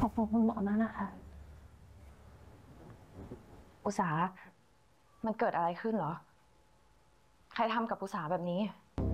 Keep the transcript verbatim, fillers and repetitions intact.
อบคุณคุณหมอนั่นนะคะอุษามันเกิดอะไรขึ้นเหรอใครทำกับอุษาแบบนี้